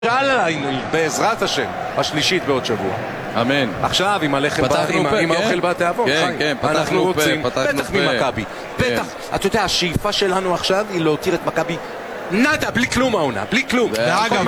בעזרת השם, השלישית בעוד שבוע. אמן. עכשיו עם הלחם, עם האוכל בתיאבון. כן, אנחנו רוצים, בטח ממכבי. בטח, אתה יודע, השאיפה שלנו עכשיו היא להותיר את מכבי נדה, בלי כלום העונה, בלי כלום. ואגב,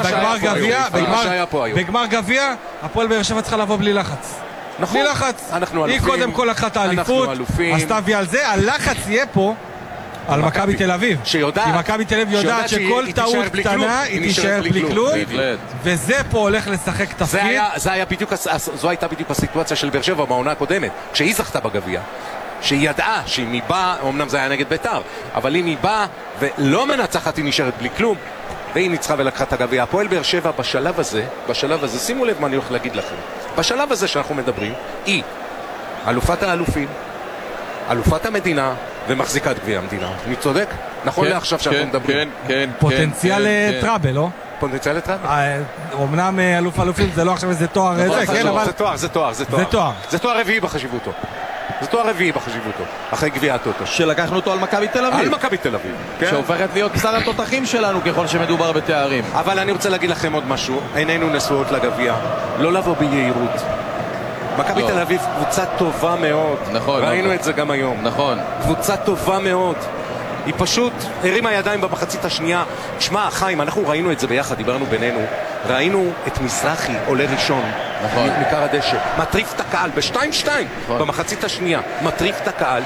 בגמר גביע, הפועל באר שבע צריכה לבוא בלי לחץ. נכון. בלי לחץ. אנחנו היא אלופים. קודם כל לקחה את האליפות, עשתה וי על זה, הלחץ יהיה פה על מכבי תל אביב. שיודעת. כי מכבי תל אביב יודעת שכל טעות קטנה היא תישאר בלי כלום. וזה פה הולך לשחק תפקיד. זו הייתה בדיוק הסיטואציה של באר שבע בעונה הקודמת, כשהיא זכתה בגביע. שהיא ידעה שאם היא באה, אמנם זה היה נגד ביתר, אבל אם היא באה ולא מנצחת היא נשארת בלי כלום, והיא ניצחה ולקחה את הגביע. הפועל באר שבע בשלב הזה, שימו לב מה אני הולך להגיד לכם. בשלב הזה שאנחנו מדברים, היא אלופת האלופים, אלופת המדינה ומחזיקת גביע המדינה. אני צודק? נכון לעכשיו שאנחנו מדברים. כן. פוטנציאל טראבל, לא? פוטנציאל טראבל? אמנם אלוף אלופים זה לא עכשיו איזה תואר זה, כן, אבל... זה תואר רביעי בחשיבותו. זה תואר רביעי בחשיבותו, אחרי גביע הטוטו. שלקחנו אותו על מכבי תל אביב. על מכבי תל אביב. שהופכת להיות שר התותחים שלנו ככל שמדובר בתארים. אבל אני רוצה להגיד לכם עוד משהו, עינינו נשואות לגביע, לא לבוא ביהירות. מכבי תל אביב קבוצה טובה מאוד. נכון. ראינו את זה גם היום. נכון. קבוצה טובה מאוד. היא פשוט הרימה ידיים במחצית השנייה. תשמע, חיים, אנחנו ראינו את זה ביחד, דיברנו בינינו. ראינו את מזרחי עולה ראשון. נכון. מקר הדשא. מטריף את הקהל ב-2-2 במחצית השנייה. מטריף את הקהל.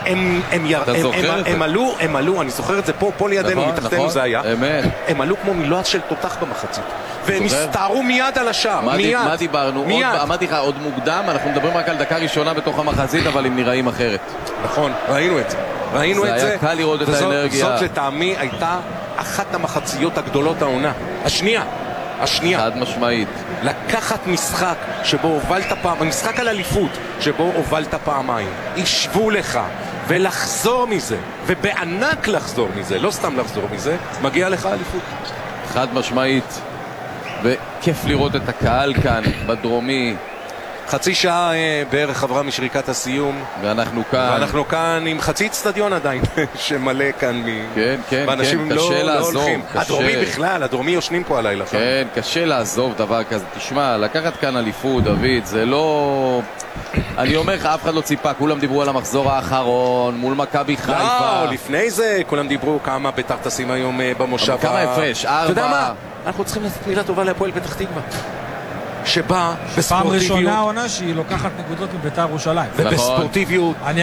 הם עלו, אני זוכר את זה פה לידינו, מתחתנו זה היה. הם עלו כמו מילואה של תותח במחצית. והם הסתערו מיד על השער. מה דיברנו? אמרתי לך, עוד מוקדם, אנחנו מדברים רק על דקה ראשונה בתוך המחצית, אבל הם נראים אחרת. נכון, ראינו את זה. זה היה קל לראות את האנרגיה. וזאת לטעמי הייתה אחת המחציות הגדולות העונה. השנייה. חד משמעית. לקחת משחק שבו הובלת פעם, משחק על אליפות שבו הובלת פעמיים, ישבו לך ולחזור מזה, ובענק לחזור מזה, לא סתם לחזור מזה, מגיע לך אליפות. חד משמעית. וכיף לראות את הקהל כאן בדרומי. חצי שעה בערך עברה משריקת הסיום, ואנחנו כאן עם חצי אצטדיון עדיין שמלא כאן כן, ואנשים קשה לא לעזוב, הולכים. הדרומי קשה. בכלל, הדרומי יושנים פה הלילה. כן, קשה לעזוב דבר כזה. תשמע, לקחת כאן אליפות, דוד, זה לא... אני אומר לך, אף אחד לא ציפה, כולם דיברו על המחזור האחרון מול מכבי חיפה. לא, לפני זה כולם דיברו כמה בית"ר תשים היום במושב. כמה הפרש? 4. אתה יודע מה? אנחנו צריכים לתת מילה טובה להפועל פתח תקווה, שבא פעם ראשונה העונה שהיא לוקחת נקודות מבית"ר ירושלים. ובספורטיביות. אני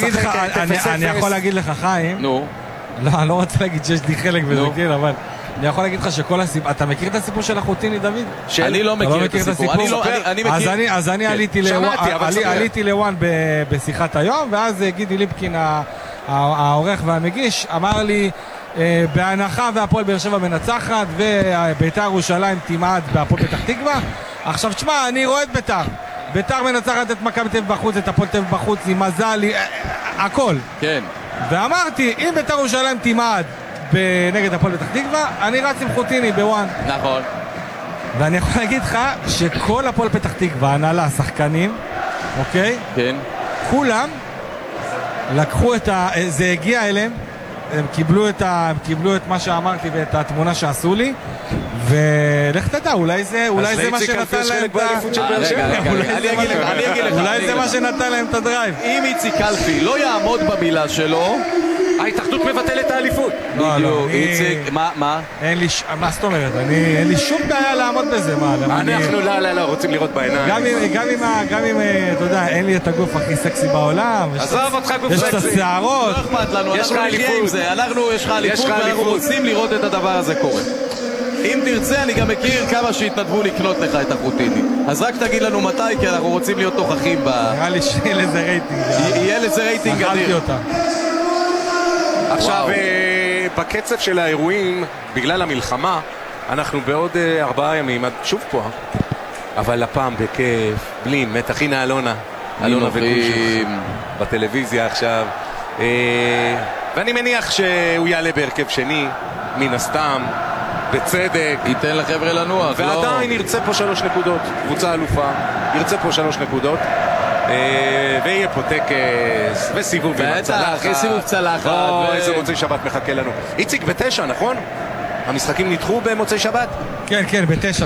יכול להגיד לך, חיים. נו. לא, אני לא רוצה להגיד שיש לי חלק בזה, כן, אבל אני יכול להגיד לך שכל הסיפור... אתה מכיר את הסיפור של החוטיני, דוד? אני לא מכיר את הסיפור. אני מכיר. אז אני עליתי לוואן בשיחת היום, ואז גידי ליפקין, העורך והמגיש, אמר לי, בהנחה והפועל באר שבע מנצחת ובית"ר ירושלים תימד בהפועל פתח תקווה. עכשיו תשמע, אני רואה את בית"ר מנצחת את מכבי תל אביב בחוץ, את הפועל תל אביב בחוץ, עם מזל, הכל. כן. ואמרתי, אם בית"ר ירושלים תימד נגד הפועל פתח תקווה, אני רץ עם חוטיני בוואן. נכון. ואני יכול להגיד לך שכל הפועל פתח תקווה, הנהלה, שחקנים, אוקיי? כן. כולם לקחו זה הגיע אליהם, הם קיבלו את מה שאמרתי ואת התמונה שעשו לי, ולך תדע, אולי זה מה שנתן להם אולי זה מה שנתן להם את הדרייב. אם איציק קלפי לא יעמוד במילה שלו, ההתאחדות מבטלת את האליפות. בדיוק, איציק, מה? מה זאת אומרת? אין לי שום בעיה לעמוד בזה. אנחנו לא רוצים לראות בעיניים. גם אם, אתה יודע, אין לי את הגוף הכי סקסי בעולם. עזוב אותך גוף סקסי. יש את השערות. לא אכפת לנו, אנחנו נחיה עם זה. יש לך אליפות ואנחנו רוצים לראות את הדבר הזה קורה. אם תרצה, אני גם מכיר כמה שהתנדבו לקנות לך את החוטיני. אז רק תגיד לנו מתי, כי אנחנו רוצים להיות נוכחים נראה לי שיהיה לזה רייטינג. יהיה לזה רייטינג גדיר. עכשיו, בקצב של האירועים, בגלל המלחמה, אנחנו בעוד 4 ימים, שוב פה, אבל הפעם בכיף, בלי מתח. הנה אלונה וגוש בטלוויזיה עכשיו, ואני מניח שהוא יעלה בהרכב שני, מן הסתם, בצדק. ייתן לחבר'ה לנוח. ועדיין ירצה פה 3 נקודות, קבוצה אלופה, ירצה פה 3 נקודות. ויהיה פה טקס וסיבוב עם הצלחת. אחרי סיבוב צלחת. איזה מוצאי שבת מחכה לנו. איציק ב9, נכון? המשחקים נדחו במוצאי שבת? כן, כן, ב9